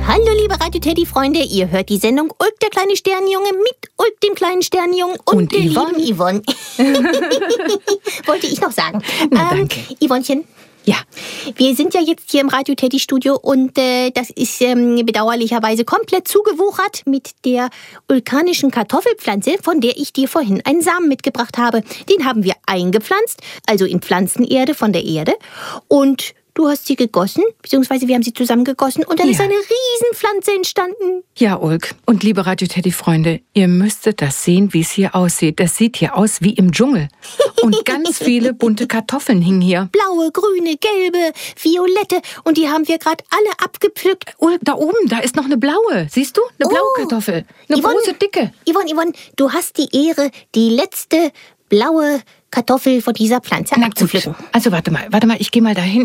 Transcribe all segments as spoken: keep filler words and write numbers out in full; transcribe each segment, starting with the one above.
Hallo liebe Radio-Teddy-Freunde, ihr hört die Sendung Ulk, der kleine Sternenjunge mit Ulk, dem kleinen Sternenjungen und, und der Yvonne. lieben Yvonne. Wollte ich noch sagen. Na, ähm, danke. Yvonnchen, Ja, wir sind ja jetzt hier im Radio-Teddy-Studio und äh, das ist ähm, bedauerlicherweise komplett zugewuchert mit der vulkanischen Kartoffelpflanze, von der ich dir vorhin einen Samen mitgebracht habe. Den haben wir eingepflanzt, also in Pflanzenerde von der Erde, und du hast sie gegossen, beziehungsweise wir haben sie zusammengegossen und dann Ja. ist eine Riesenpflanze entstanden. ja, Ulk. Und liebe Radio-Teddy-Freunde, ihr müsstet das sehen, wie es hier aussieht. Das sieht hier aus wie im Dschungel. Und ganz viele bunte Kartoffeln hingen hier. Blaue, grüne, gelbe, violette, und die haben wir gerade alle abgepflückt. Ulk, da oben, da ist noch eine blaue. Siehst du? Eine blaue Oh. Kartoffel. Eine Yvonne. große, dicke. Yvonne, Yvonne, du hast die Ehre, die letzte blaue Kartoffel von dieser Pflanze Na gut. abzupflücken. Also warte mal, warte mal, ich gehe mal dahin.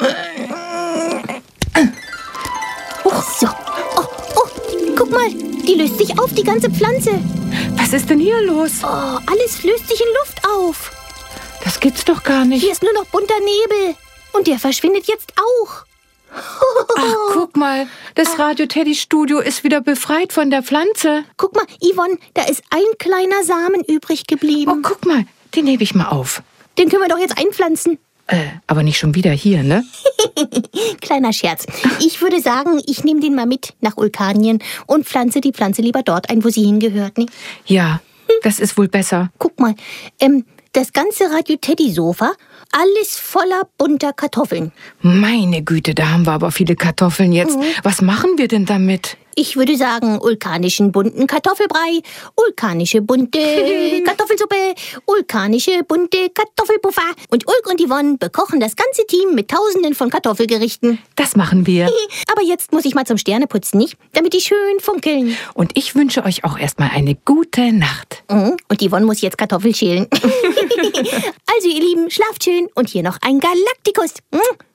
So. Oh, oh, guck mal, die löst sich auf, die ganze Pflanze. Was ist denn hier los? Oh, alles löst sich in Luft auf. Das gibt's doch gar nicht. Hier ist nur noch bunter Nebel. Und der verschwindet jetzt auch. Ach, guck mal, das Radio-Teddy-Studio ist wieder befreit von der Pflanze. Guck mal, Yvonne, da ist ein kleiner Samen übrig geblieben. Oh, guck mal, den hebe ich mal auf. Den können wir doch jetzt einpflanzen. Äh, aber nicht schon wieder hier, ne? Kleiner Scherz. Ich würde sagen, ich nehme den mal mit nach Vulkanien und pflanze die Pflanze lieber dort ein, wo sie hingehört. Ne? Ja, das ist wohl besser. Guck mal, ähm, das ganze Radio-Teddy-Sofa, alles voller bunter Kartoffeln. Meine Güte, da haben wir aber viele Kartoffeln jetzt. Was machen wir denn damit? Ich würde sagen, vulkanischen bunten Kartoffelbrei, vulkanische bunte Kartoffelsuppe, vulkanische bunte Kartoffelpuffer. Und Ulk und Yvonne bekochen das ganze Team mit tausenden von Kartoffelgerichten. Das machen wir. Aber jetzt muss ich mal zum Sterneputzen, nicht? Damit die schön funkeln. Und ich wünsche euch auch erstmal eine gute Nacht. Mhm. Und Yvonne muss jetzt Kartoffel schälen. Also ihr Lieben, schlaft schön und hier noch ein Galaktikus. Mhm.